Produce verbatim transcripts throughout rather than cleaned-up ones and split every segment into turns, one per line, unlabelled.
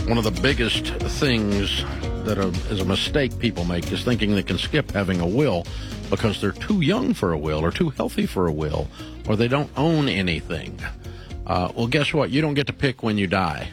One of the biggest things that a, is a mistake people make is thinking they can skip having a will because they're too young for a will or too healthy for a will or they don't own anything. Uh, well, guess what? You don't get to pick when you die.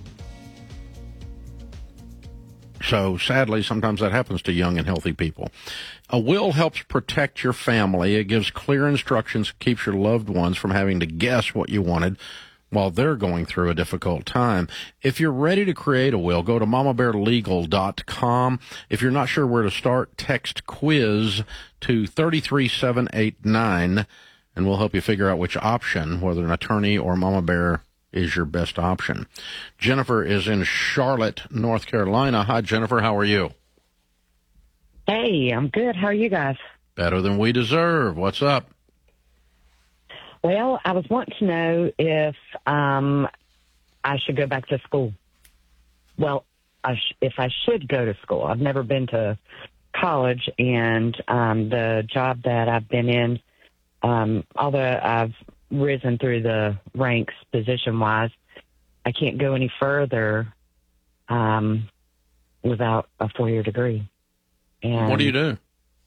So, sadly, sometimes that happens to young and healthy people. A will helps protect your family. It gives clear instructions, keeps your loved ones from having to guess what you wanted while they're going through a difficult time. If you're ready to create a will, go to mama bear legal dot com. If you're not sure where to start, text quiz to three three seven eight nine, and we'll help you figure out which option, whether an attorney or Mama Bear, is your best option. Jennifer is in Charlotte, North Carolina. Hi, Jennifer. How are you?
Hey, I'm good. How are you guys?
Better than we deserve. What's up?
Well, I was wanting to know if um, I should go back to school. Well, I sh- if I should go to school. I've never been to college, and um, the job that I've been in, um, although I've risen through the ranks position-wise, I can't go any further um, without a four-year degree. And
what do you do?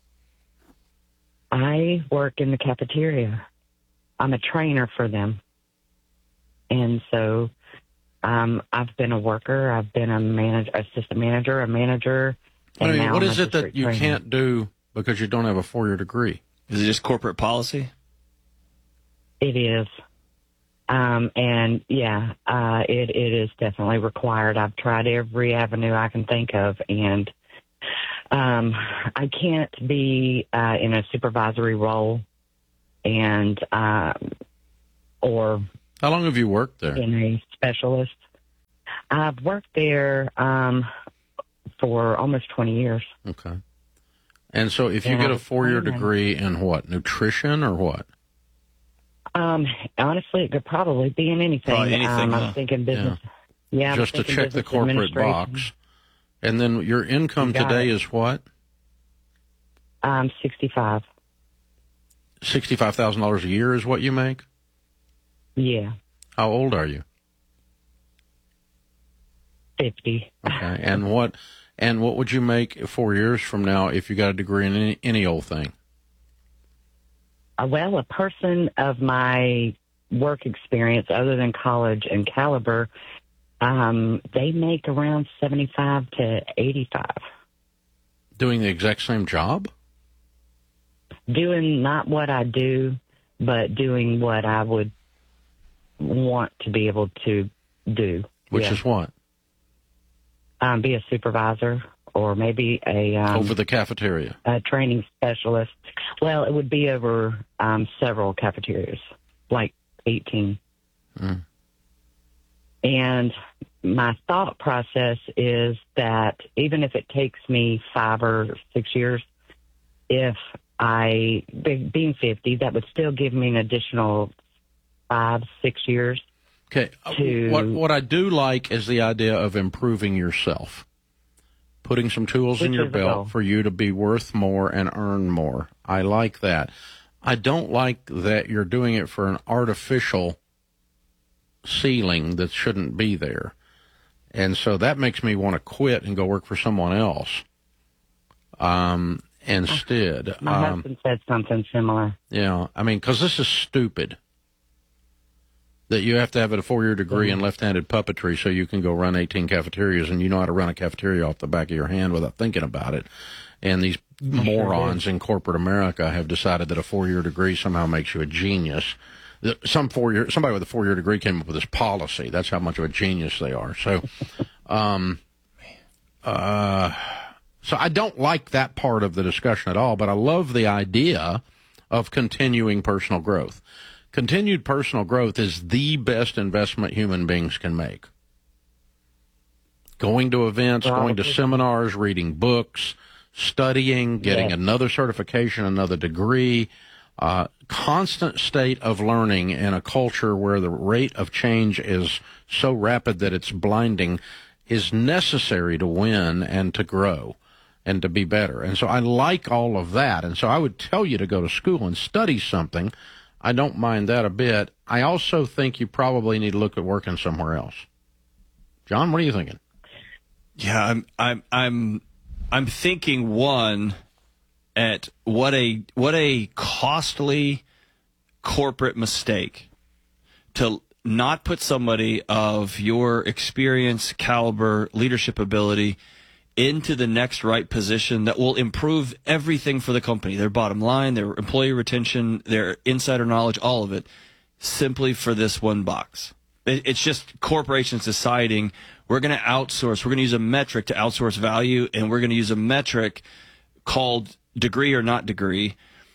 I work in the cafeteria. I'm a trainer for them. And so um, I've been a worker. I've been a manager, assistant manager, a manager.
I
and
mean,
now
what
I'm
is
a
it that
district
you
trainer.
can't do because you don't have a four-year degree?
Is it just corporate policy?
It is. Um, and, yeah, uh, it, it is definitely required. I've tried every avenue I can think of, and um, I can't be uh, in a supervisory role and um, or
How long have you worked there?
in a specialist. I've worked there um, for almost twenty years.
Okay. And so if you
And
get
I
a
was
four-year
planning.
degree in what, nutrition or what?
Um, honestly, it could probably be in anything.
Probably anything,
um,
huh?
I'm thinking business. Yeah, I'm
Just to
thinking
check the
business
corporate
administration.
box. And then your income
You got
today
it.
is what?
I'm sixty-five.
sixty-five thousand dollars a year is what you make?
Yeah,
How old are you?
fifty.
Okay. And what and what would you make four years from now if you got a degree in any, any old thing?
Uh, well, a person of my work experience, other than college and caliber, um, they make around seventy-five to eighty-five.
Doing the exact same job?
Doing not what I do, but doing what I would want to be able to do.
Which
Yeah.
is what?
Um, be a supervisor or maybe a um,
Over the cafeteria.
a training specialist. Well, it would be over um, several cafeterias, like eighteen.
Mm.
And my thought process is that even if it takes me five or six years, if I, be- being fifty, that would still give me an additional five, six years.
Okay. uh,
To-
What what I do like is the idea of improving yourself. Putting some tools in
Which
your
is the goal.
belt for you to be worth more and earn more. I like that. I don't like that you're doing it for an artificial ceiling that shouldn't be there. And so that makes me want to quit and go work for someone else. Um, instead,
My
um,
husband said something similar.
yeah, I mean, because this is stupid. That you have to have a four-year degree in left-handed puppetry so you can go run eighteen cafeterias, and you know how to run a cafeteria off the back of your hand without thinking about it. And these morons in corporate America have decided that a four-year degree somehow makes you a genius. That Some four-year somebody with a four-year degree came up with this policy. That's how much of a genius they are. So, um, uh, so I don't like that part of the discussion at all. But I love the idea of continuing personal growth. Continued personal growth is the best investment human beings can make. Going to events,
Well,
going to seminars, reading books, studying, getting
Yes.
another certification, another degree, uh, constant state of learning in a culture where the rate of change is so rapid that it's blinding is necessary to win and to grow and to be better. And so I like all of that. And so I would tell you to go to school and study something. I don't mind that a bit. I also think you probably need to look at working somewhere else. John, what are you thinking?
Yeah, I'm I'm I'm I'm thinking one at what a what a costly corporate mistake to not put somebody of your experience, caliber, leadership ability into the next right position that will improve everything for the company, their bottom line, their employee retention, their insider knowledge, all of it, simply for this one box. It, it's just corporations deciding we're going to outsource. We're going to use a metric to outsource value, and we're going to use a metric called degree or not degree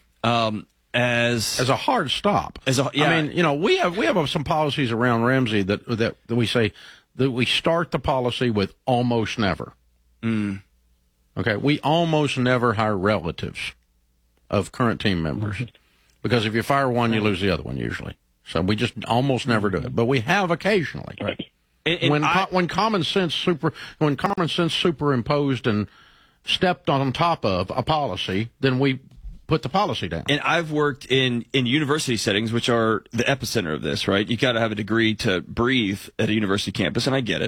um, as
as a hard stop.
As a, yeah.
I mean, you know, we have we have some policies around Ramsey that that, that we say that we start the policy with almost never.
Mm.
Okay, we almost never hire relatives of current team members because if you fire one, you lose the other one usually. So we just almost never do it, but we have occasionally.
Right. And, and
when
I,
when common sense super when common sense superimposed and stepped on top of a policy, then we put the policy down.
And I've worked in, in university settings, which are the epicenter of this, right? You got to have a degree to breathe at a university campus, and I get it.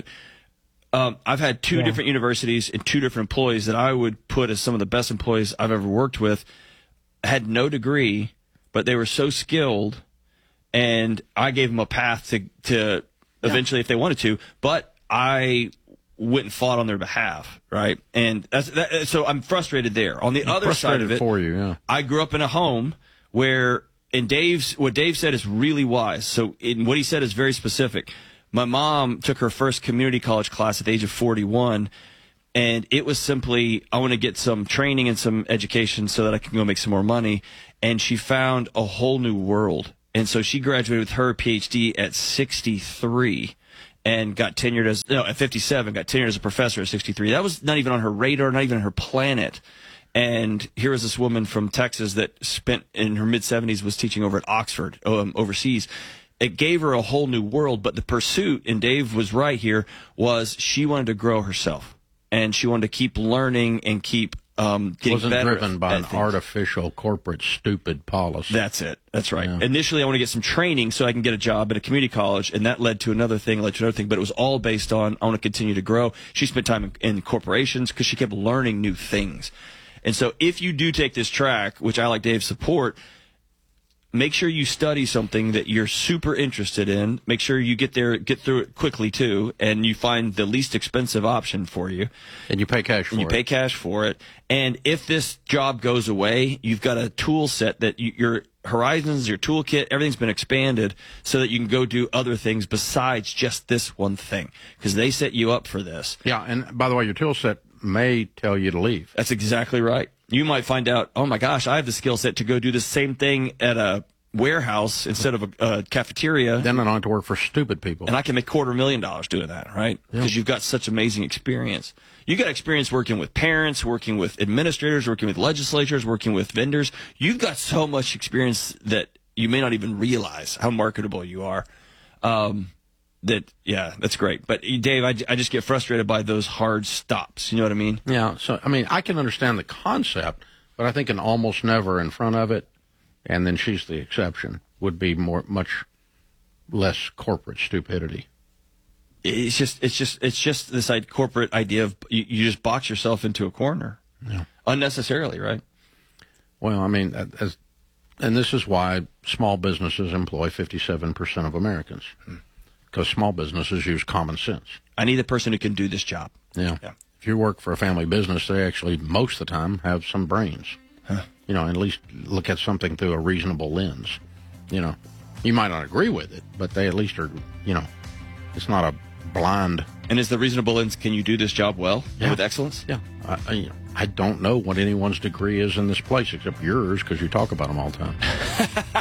Um, I've had two yeah. different universities and two different employees that I would put as some of the best employees I've ever worked with. Had no degree, but they were so skilled, and I gave them a path to to eventually, yeah. if they wanted to. But I went and fought on their behalf, right? And that's that, so I'm frustrated there. On the
I'm
other side of it,
for you, yeah.
I grew up in a home where, and Dave's what Dave said is really wise. So in what he said is very specific. My mom took her first community college class at the age of forty-one, and it was simply, I want to get some training and some education so that I can go make some more money. And she found a whole new world. And so she graduated with her P H D at sixty-three and got tenured as, no, at fifty-seven, got tenured as a professor at sixty-three. That was not even on her radar, not even on her planet. And here was this woman from Texas that spent in her mid-seventies, was teaching over at Oxford, um, overseas. It gave her a whole new world, but the pursuit, and Dave was right here, was she wanted to grow herself, and she wanted to keep learning and keep um, getting
wasn't
better.
Wasn't driven by an
things.
artificial, corporate, stupid policy.
That's it. That's right.
Yeah.
Initially, I want to get some training so I can get a job at a community college, and that led to another thing, led to another thing, but it was all based on I want to continue to grow. She spent time in, in corporations because she kept learning new things. And so if you do take this track, which I like Dave's support, make sure you study something that you're super interested in. Make sure you get there, get through it quickly too, and you find the least expensive option for you.
And you pay cash for
and you
it.
pay cash for it. And if this job goes away, you've got a tool set that you, your horizons, your toolkit, everything's been expanded so that you can go do other things besides just this one thing, because they set you up for this.
Yeah, and by the way, your tool set may tell you to leave.
That's exactly right. You might find out, oh my gosh, I have the skill set to go do the same thing at a warehouse instead of a, a cafeteria.
Then I don't have to work for stupid people.
And I can make quarter million dollars doing that, right? Because yeah. you've got such amazing experience. You got experience working with parents, working with administrators, working with legislatures, working with vendors. You've got so much experience that you may not even realize how marketable you are. Um, that, yeah, that's great. But Dave, I, I just get frustrated by those hard stops. You know what I mean?
Yeah. So, I mean, I can understand the concept, but I think an almost never in front of it, and then she's the exception, would be more, much less corporate stupidity.
It's just, it's just, it's just this corporate idea of you, you just box yourself into a corner,
yeah.
unnecessarily, right?
Well, I mean, as, and this is why small businesses employ fifty-seven percent of Americans, because small businesses use common sense.
I need a person who can do this job.
Yeah.
yeah.
If you work for a family business, they actually most of the time have some brains.
Huh.
You know, at least look at something through a reasonable lens. You know, you might not agree with it, but they at least are, you know, it's not a blind.
And is the reasonable lens, can you do this job well
yeah.
with excellence?
Yeah. I, I, I don't know what anyone's degree is in this place except yours, because you talk about them all the time.